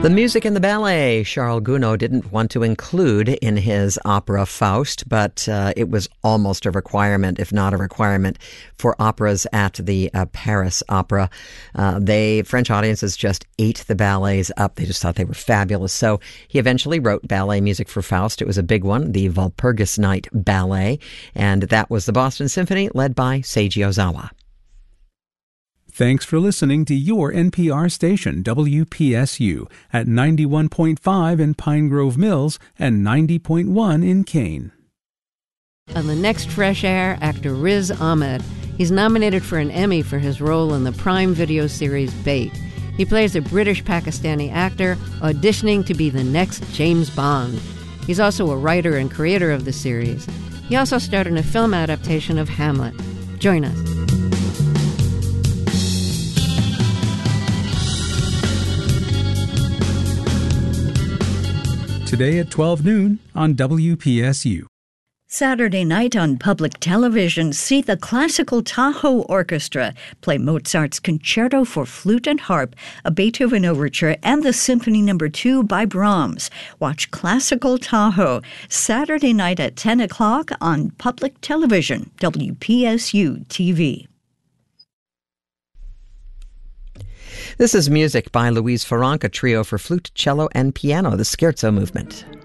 The music in the ballet, Charles Gounod didn't want to include in his opera Faust, but it was almost a requirement, if not a requirement, for operas at the Paris Opera. French audiences just ate the ballets up. They just thought they were fabulous. So he eventually wrote ballet music for Faust. It was a big one, the Walpurgis Night Ballet, and that was the Boston Symphony led by Seiji Ozawa. Thanks for listening to your NPR station, WPSU, at 91.5 in Pine Grove Mills and 90.1 in Kane. On the next Fresh Air, actor Riz Ahmed. He's nominated for an Emmy for his role in the Prime Video series Bait. He plays a British-Pakistani actor auditioning to be the next James Bond. He's also a writer and creator of the series. He also starred in a film adaptation of Hamlet. Join us. Today at 12 noon on WPSU. Saturday night on public television, see the Classical Tahoe Orchestra play Mozart's Concerto for Flute and Harp, a Beethoven Overture, and the Symphony No. 2 by Brahms. Watch Classical Tahoe Saturday night at 10 o'clock on public television, WPSU TV. This is music by Louise Farranca Trio for flute, cello, and piano, the Scherzo movement.